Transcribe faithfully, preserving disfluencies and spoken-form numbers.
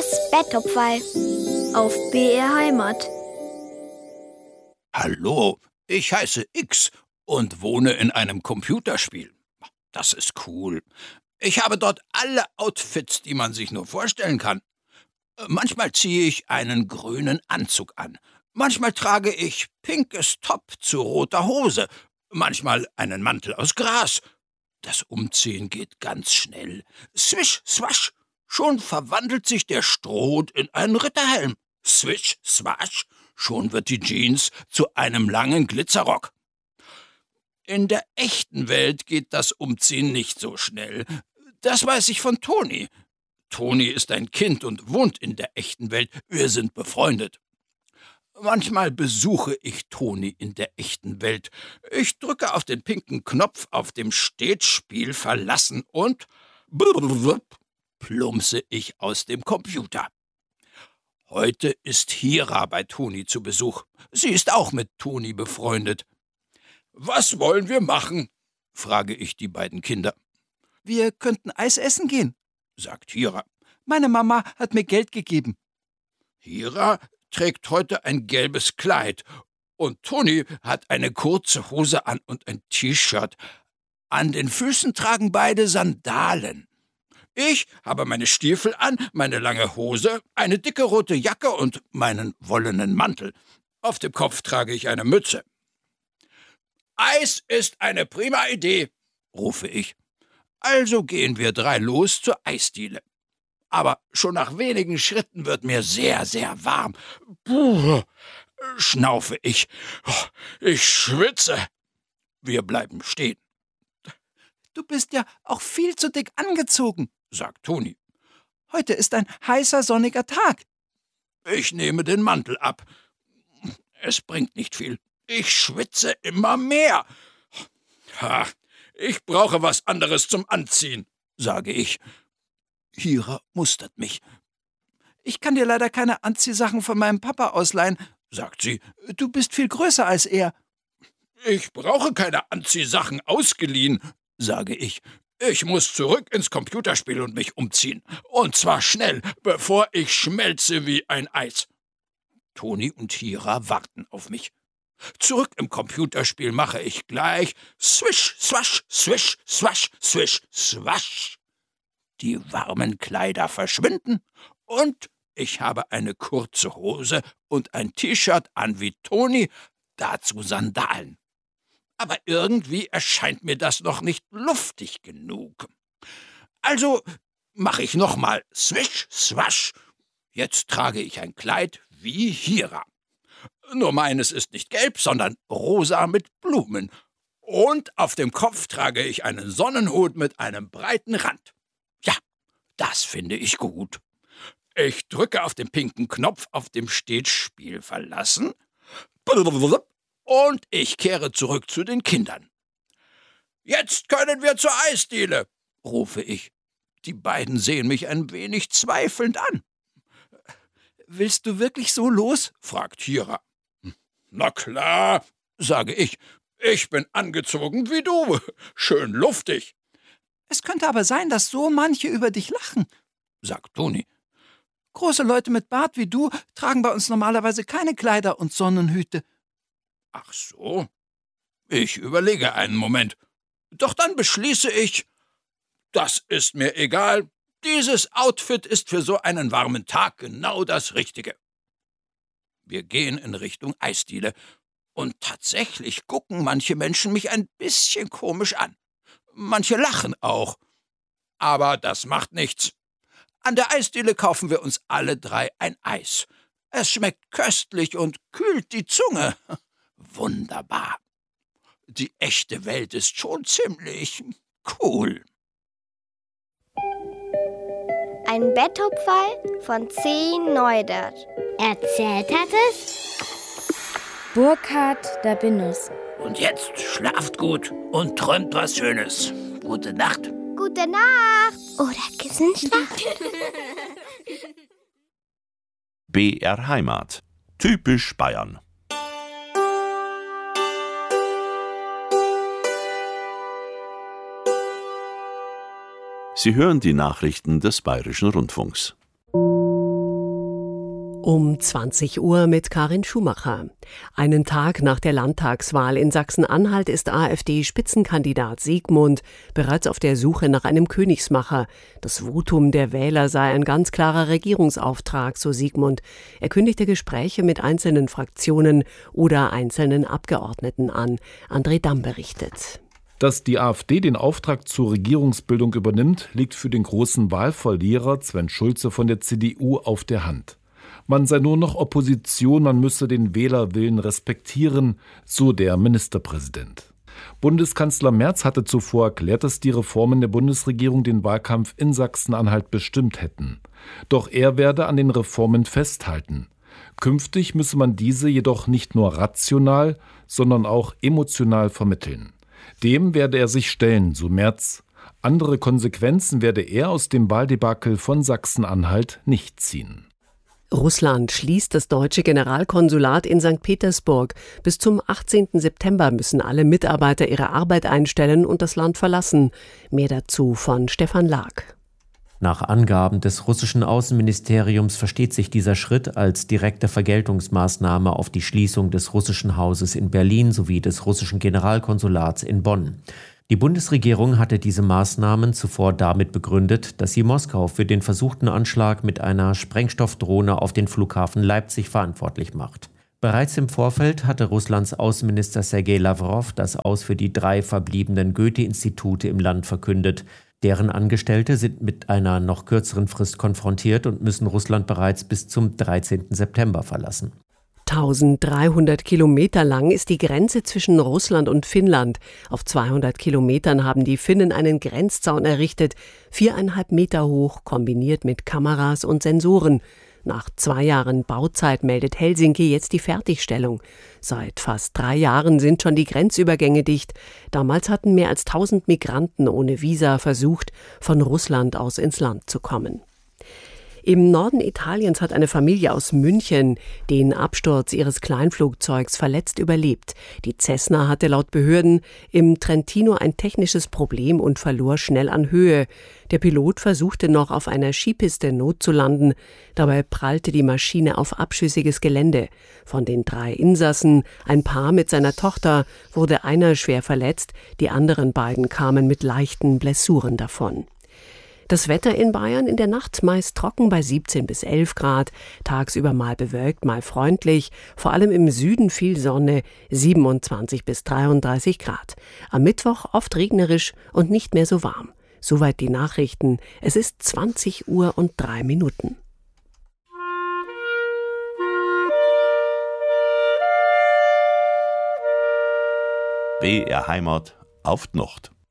Das Betthupferl auf B R Heimat. Hallo, ich heiße X und wohne in einem Computerspiel. Das ist cool. Ich habe dort alle Outfits, die man sich nur vorstellen kann. Manchmal ziehe ich einen grünen Anzug an. Manchmal trage ich pinkes Top zu roter Hose. Manchmal einen Mantel aus Gras. Das Umziehen geht ganz schnell. Swish, swash. Schon verwandelt sich der Stroh in einen Ritterhelm. Swish, swash. Schon wird die Jeans zu einem langen Glitzerrock. In der echten Welt geht das Umziehen nicht so schnell. Das weiß ich von Toni. Toni ist ein Kind und wohnt in der echten Welt. Wir sind befreundet. Manchmal besuche ich Toni in der echten Welt. Ich drücke auf den pinken Knopf auf dem Stehspiel verlassen und plumpse ich aus dem Computer. Heute ist Hira bei Toni zu Besuch. Sie ist auch mit Toni befreundet. »Was wollen wir machen?« frage ich die beiden Kinder. »Wir könnten Eis essen gehen«, sagt Hira. »Meine Mama hat mir Geld gegeben.« Hira trägt heute ein gelbes Kleid und Toni hat eine kurze Hose an und ein T-Shirt. An den Füßen tragen beide Sandalen. Ich habe meine Stiefel an, meine lange Hose, eine dicke rote Jacke und meinen wollenen Mantel. Auf dem Kopf trage ich eine Mütze. »Eis ist eine prima Idee«, rufe ich. Also gehen wir drei los zur Eisdiele. Aber schon nach wenigen Schritten wird mir sehr, sehr warm. Puh, schnaufe ich. Ich schwitze. Wir bleiben stehen. »Du bist ja auch viel zu dick angezogen«, sagt Toni. »Heute ist ein heißer, sonniger Tag.« Ich nehme den Mantel ab. Es bringt nicht viel. Ich schwitze immer mehr. Ha, ich brauche was anderes zum Anziehen, sage ich. Hira mustert mich. »Ich kann dir leider keine Anziehsachen von meinem Papa ausleihen«, sagt sie. »Du bist viel größer als er.« »Ich brauche keine Anziehsachen ausgeliehen«, sage ich. »Ich muss zurück ins Computerspiel und mich umziehen. Und zwar schnell, bevor ich schmelze wie ein Eis.« Toni und Hira warten auf mich. Zurück im Computerspiel mache ich gleich Swish, Swash, Swish, Swash, Swish, Swash. Die warmen Kleider verschwinden und ich habe eine kurze Hose und ein T-Shirt an wie Toni, dazu Sandalen. Aber irgendwie erscheint mir das noch nicht luftig genug. Also mache ich nochmal Swish, Swash. Jetzt trage ich ein Kleid wie Hira. Nur meines ist nicht gelb, sondern rosa mit Blumen. Und auf dem Kopf trage ich einen Sonnenhut mit einem breiten Rand. Ja, das finde ich gut. Ich drücke auf den pinken Knopf auf dem Stehspiel verlassen. Und ich kehre zurück zu den Kindern. »Jetzt können wir zur Eisdiele«, rufe ich. Die beiden sehen mich ein wenig zweifelnd an. »Willst du wirklich so los?« fragt Hira. »Na klar«, sage ich. »Ich bin angezogen wie du. Schön luftig.« »Es könnte aber sein, dass so manche über dich lachen«, sagt Toni. »Große Leute mit Bart wie du tragen bei uns normalerweise keine Kleider und Sonnenhüte.« »Ach so? Ich überlege einen Moment. Doch dann beschließe ich, das ist mir egal. Dieses Outfit ist für so einen warmen Tag genau das Richtige.« Wir gehen in Richtung Eisdiele. Und tatsächlich gucken manche Menschen mich ein bisschen komisch an. Manche lachen auch. Aber das macht nichts. An der Eisdiele kaufen wir uns alle drei ein Eis. Es schmeckt köstlich und kühlt die Zunge. Wunderbar. Die echte Welt ist schon ziemlich cool. Ein Betthupferl von C. Neudert. Erzählt hat es Burkhard Dabinus. Und jetzt schlaft gut und träumt was Schönes. Gute Nacht. Gute Nacht. Oder Kissenschlaf. B R Heimat. Typisch Bayern. Sie hören die Nachrichten des Bayerischen Rundfunks. Um zwanzig Uhr mit Karin Schumacher. Einen Tag nach der Landtagswahl in Sachsen-Anhalt ist AfD-Spitzenkandidat Siegmund bereits auf der Suche nach einem Königsmacher. Das Votum der Wähler sei ein ganz klarer Regierungsauftrag, so Siegmund. Er kündigte Gespräche mit einzelnen Fraktionen oder einzelnen Abgeordneten an. André Damm berichtet. Dass die AfD den Auftrag zur Regierungsbildung übernimmt, liegt für den großen Wahlverlierer Sven Schulze von der C D U auf der Hand. Man sei nur noch Opposition, man müsse den Wählerwillen respektieren, so der Ministerpräsident. Bundeskanzler Merz hatte zuvor erklärt, dass die Reformen der Bundesregierung den Wahlkampf in Sachsen-Anhalt bestimmt hätten. Doch er werde an den Reformen festhalten. Künftig müsse man diese jedoch nicht nur rational, sondern auch emotional vermitteln. Dem werde er sich stellen, so Merz. Andere Konsequenzen werde er aus dem Wahldebakel von Sachsen-Anhalt nicht ziehen. Russland schließt das deutsche Generalkonsulat in Sankt Petersburg. Bis zum achtzehnten September müssen alle Mitarbeiter ihre Arbeit einstellen und das Land verlassen. Mehr dazu von Stefan Lag. Nach Angaben des russischen Außenministeriums versteht sich dieser Schritt als direkte Vergeltungsmaßnahme auf die Schließung des russischen Hauses in Berlin sowie des russischen Generalkonsulats in Bonn. Die Bundesregierung hatte diese Maßnahmen zuvor damit begründet, dass sie Moskau für den versuchten Anschlag mit einer Sprengstoffdrohne auf den Flughafen Leipzig verantwortlich macht. Bereits im Vorfeld hatte Russlands Außenminister Sergei Lavrov das Aus für die drei verbliebenen Goethe-Institute im Land verkündet. Deren Angestellte sind mit einer noch kürzeren Frist konfrontiert und müssen Russland bereits bis zum dreizehnten September verlassen. eintausenddreihundert Kilometer lang ist die Grenze zwischen Russland und Finnland. Auf zweihundert Kilometern haben die Finnen einen Grenzzaun errichtet, viereinhalb Meter hoch, kombiniert mit Kameras und Sensoren. Nach zwei Jahren Bauzeit meldet Helsinki jetzt die Fertigstellung. Seit fast drei Jahren sind schon die Grenzübergänge dicht. Damals hatten mehr als tausend Migranten ohne Visa versucht, von Russland aus ins Land zu kommen. Im Norden Italiens hat eine Familie aus München den Absturz ihres Kleinflugzeugs verletzt überlebt. Die Cessna hatte laut Behörden im Trentino ein technisches Problem und verlor schnell an Höhe. Der Pilot versuchte noch auf einer Skipiste notzulanden. Dabei prallte die Maschine auf abschüssiges Gelände. Von den drei Insassen, ein Paar mit seiner Tochter, wurde einer schwer verletzt. Die anderen beiden kamen mit leichten Blessuren davon. Das Wetter in Bayern in der Nacht meist trocken bei siebzehn bis elf Grad, tagsüber mal bewölkt, mal freundlich, vor allem im Süden viel Sonne, siebenundzwanzig bis dreiunddreißig Grad. Am Mittwoch oft regnerisch und nicht mehr so warm. Soweit die Nachrichten. Es ist zwanzig Uhr und drei Minuten. B R Heimat auf die Nacht.